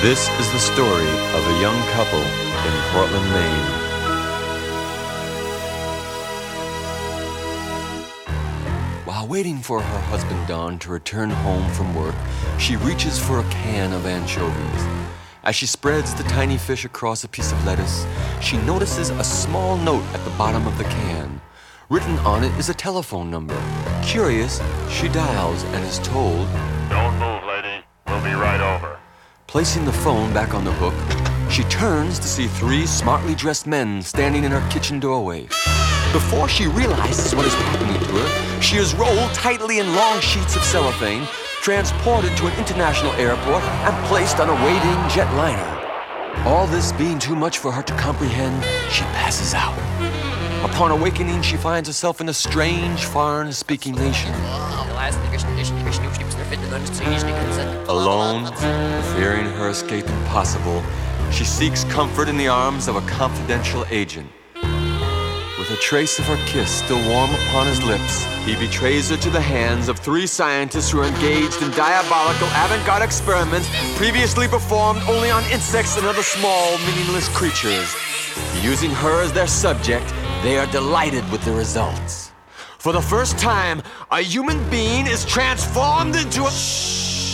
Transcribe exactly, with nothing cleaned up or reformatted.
This is the story of a young couple in Portland, Maine. While waiting for her husband Don to return home from work, she reaches for a can of anchovies. As she spreads the tiny fish across a piece of lettuce, she notices a small note at the bottom of the can. Written on it is a telephone number. Curious, she dials and is told, "Don't move, lady. We'll be right over." Placing the phone back on the hook, she turns to see three smartly dressed men standing in her kitchen doorway. Before she realizes what is happening to her, she is rolled tightly in long sheets of cellophane, transported to an international airport, and placed on a waiting jetliner. All this being too much for her to comprehend, she passes out. Upon awakening, she finds herself in a strange, foreign-speaking nation. Alone, fearing her escape impossible, she seeks comfort in the arms of a confidential agent. With a trace of her kiss still warm upon his lips, he betrays her to the hands of three scientists who are engaged in diabolical avant-garde experiments previously performed only on insects and other small, meaningless creatures. Using her as their subject, they are delighted with the results. For the first time, a human being is transformed into a...